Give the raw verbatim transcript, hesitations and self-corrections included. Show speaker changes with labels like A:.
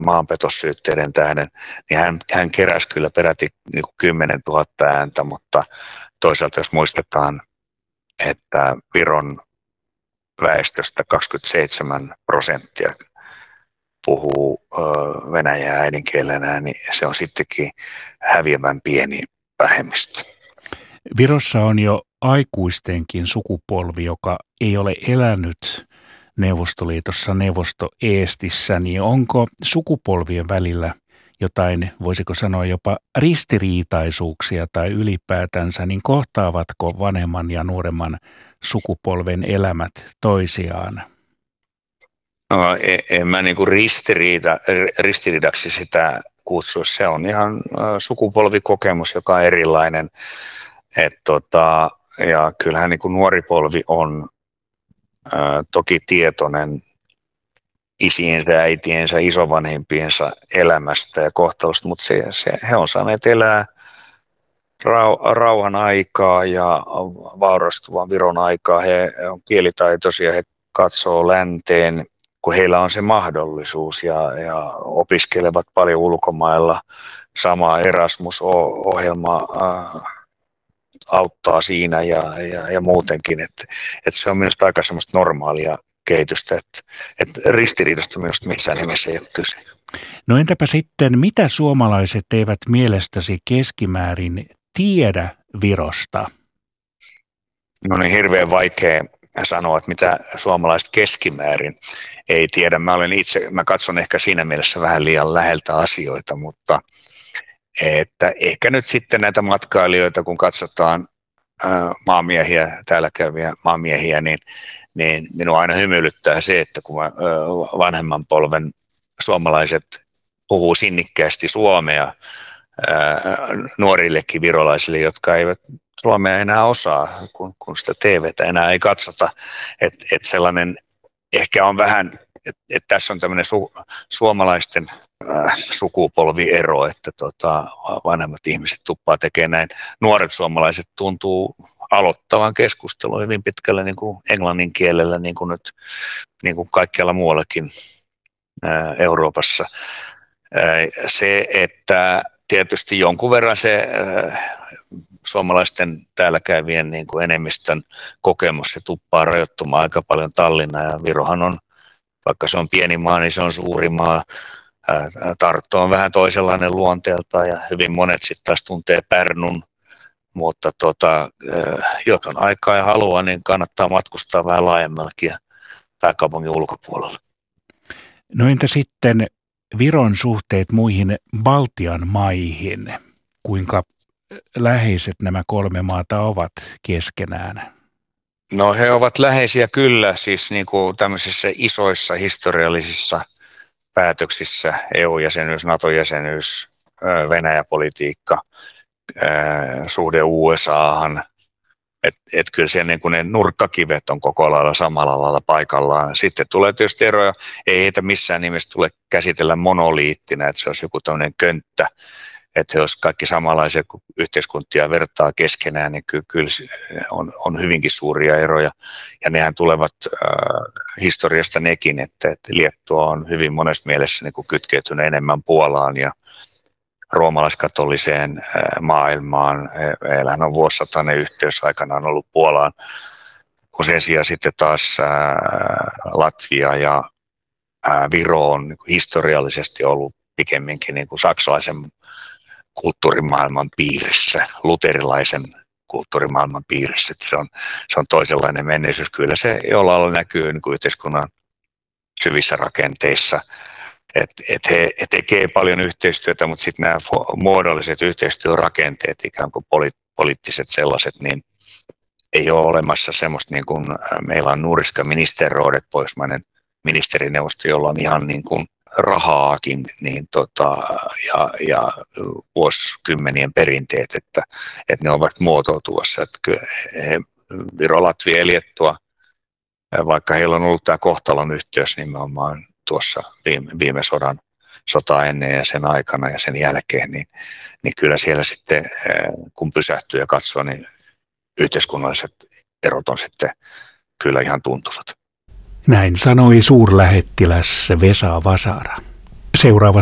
A: maanpetossyytteiden tähden, niin hän, hän keräsi kyllä peräti niin kuin kymmenen tuhatta ääntä, mutta toisaalta jos muistetaan, että Viron väestöstä kaksikymmentäseitsemän prosenttia puhuu ö, venäjää äidinkielenään, niin se on sittenkin häviävän pieni vähemmistö.
B: Virossa on jo aikuistenkin sukupolvi, joka ei ole elänyt Neuvostoliitossa, Neuvosto-Eestissä, niin onko sukupolvien välillä jotain, voisiko sanoa jopa ristiriitaisuuksia tai ylipäätänsä, niin kohtaavatko vanhemman ja nuoremman sukupolven elämät toisiaan?
A: No, en, en mä niin kuin ristiriita, ristiriidaksi sitä kutsua. Se on ihan sukupolvikokemus, joka on erilainen. Et tota, ja kyllähän niin kuin nuori polvi on ää, toki tietoinen isiensä, äitiensä, isovanhempiensa elämästä ja kohtalosta, mutta se, se, he on saaneet elää rau, rauhan aikaa ja vaurastuvan Viron aikaa. He on kielitaitoisia, he katsoo länteen, kun heillä on se mahdollisuus ja, ja opiskelevat paljon ulkomailla. Sama Erasmus-ohjelma äh, auttaa siinä ja, ja, ja muutenkin, että et se on minusta aika semmoista normaalia kehitystä, että et ristiriidasta minusta missään nimessä ei ole kyse.
B: No entäpä sitten, mitä suomalaiset eivät mielestäsi keskimäärin tiedä Virosta?
A: No niin, hirveän vaikea sanoa, että mitä suomalaiset keskimäärin ei tiedä. Mä olen itse, mä katson ehkä siinä mielessä vähän liian läheltä asioita, mutta että ehkä nyt sitten näitä matkailijoita, kun katsotaan ää, maamiehiä, täällä käyviä maamiehiä, niin, niin minua aina hymyilyttää se, että kun mä, ää, vanhemman polven suomalaiset puhuu sinnikkäästi suomea ää, nuorillekin virolaisille, jotka eivät suomea enää osaa, kun, kun sitä T V:tä enää ei katsota, että et sellainen ehkä on vähän, että et tässä on tämmöinen su, suomalaisten äh, sukupolviero, että tota, vanhemmat ihmiset tuppaa tekemään näin. Nuoret suomalaiset tuntuu aloittavan keskustelua hyvin pitkälle niin kuin englannin kielellä, niin kuin nyt niin kuin kaikkialla muuallakin äh, Euroopassa. Äh, se, että tietysti jonkun verran se äh, suomalaisten täällä käyvien niin kuin enemmistön kokemus, se tuppaa rajoittumaan aika paljon Tallinna ja Virohan on, vaikka se on pieni maa, niin se on suuri maa. Tartu on vähän toisenlainen luonteelta ja hyvin monet sitten taas tuntee Pärnun, mutta tota, jos on aikaa ja halua, niin kannattaa matkustaa vähän laajemmallekin ja pääkaupungin ulkopuolella.
B: No entä sitten Viron suhteet muihin Baltian maihin? Kuinka läheiset nämä kolme maata ovat keskenään?
A: No he ovat läheisiä kyllä, siis niin kuin tämmöisissä isoissa historiallisissa päätöksissä, E U-jäsenyys, NATO-jäsenyys, Venäjä-politiikka, suhde U S A:han, että et kyllä siellä niin kuin ne nurkkakivet on koko lailla samalla lailla paikallaan. Sitten tulee tietysti eroja, ei heitä missään nimessä tule käsitellä monoliittina, että se olisi joku tämmöinen könttä, että jos kaikki samanlaisia yhteiskuntia vertaa keskenään, niin kyllä, kyllä on, on hyvinkin suuria eroja. Ja nehän tulevat äh, historiasta nekin, että, että Liettua on hyvin monessa mielessä niin kuin kytkeytynyt enemmän Puolaan ja roomalaiskatoliseen äh, maailmaan. Heillähän on vuosisatainen yhteys aikanaan ollut Puolaan, kun sen sijaan sitten taas äh, Latvia ja äh, Viro on niin kuin historiallisesti ollut pikemminkin niin kuin saksalaisen kulttuurimaailman piirissä, luterilaisen kulttuurimaailman piirissä. Että se, on, se on toisenlainen menneisyys. Kyllä se jollain lailla näkyy niin kuin yhteiskunnan syvissä rakenteissa. Että et he, he tekee paljon yhteistyötä, mutta sitten nämä muodolliset yhteistyörakenteet, ikään kuin poli, poliittiset sellaiset, niin ei ole olemassa semmoista, niin kuin meillä on Nordiska ministerrådet, pohjoismainen ministerineuvosto, jolla on ihan niin kuin rahaakin niin tota, ja, ja vuosikymmenien perinteet, että, että ne ovat muotoutuvassa. Että kyllä he, Viro, Latvia ja Liettua, vaikka heillä on ollut tämä kohtalon yhteys nimenomaan tuossa viime, viime sodan, sota ennen ja sen aikana ja sen jälkeen, niin, niin kyllä siellä sitten, kun pysähtyy ja katsoo, niin yhteiskunnalliset erot on sitten kyllä ihan tuntuvat.
B: Näin sanoi suurlähettiläs Vesa Vasara. Seuraava